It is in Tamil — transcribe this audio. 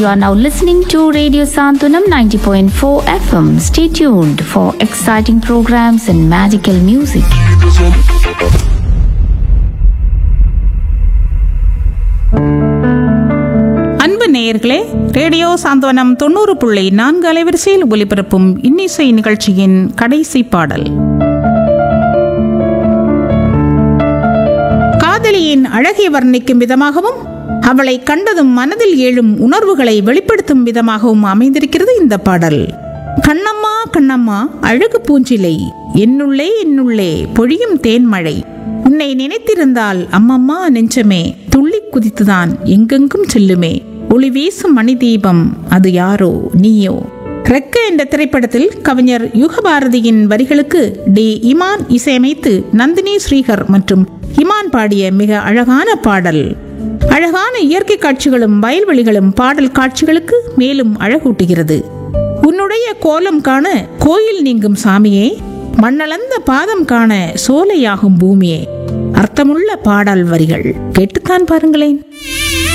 You are now listening to Radio Santanam 90.4 FM. Stay tuned for exciting programs and magical music. அன்பு நேயர்களே, ரேடியோ சாந்தவனம் 90.4 அலைவரிசையில் ஒலிபரப்பும் இன்னிசை நிகழ்ச்சியின் கடைசி பாடல். காதலியின் அழகை வர்ணிக்கும் விதமாகவும் அவளை கண்டதும் மனதில் எழும் உணர்வுகளை வெளிப்படுத்தும் விதமாகவும் அமைந்திருக்கிறது இந்த பாடல். கண்ணம்மா கண்ணம்மா அழகு பூஞ்சிலை, என்னுள்ளே என்னுள்ளே பொழியும் தேன்மழை, உன்னை நினைத்திருந்தால் அம்மம்மா நெஞ்சமே துள்ளி குதித்துதான் எங்கெங்கும் செல்லுமே, ஒளி வீசும் மணி தீபம் அது யாரோ நீயோ. ரெக்க என்ற திரைப்படத்தில் கவிஞர் யுகபாரதியின் வரிகளுக்கு டி இமான் இசையமைத்து நந்தினி ஸ்ரீகர் மற்றும் இமான் பாடிய மிக அழகான பாடல். அழகான இயற்கை காட்சிகளும் வயல்வெளிகளும் பாடல் காட்சிகளுக்கு மேலும் அழகூட்டுகிறது. உன்னுடைய கோலம் காண கோயில் நீங்கும் சாமியே, மண்ணளந்த பாதம் காண சோலையாகும் பூமியே. அர்த்தமுள்ள பாடல் வரிகள் கேட்டுத்தான் பாருங்களேன்.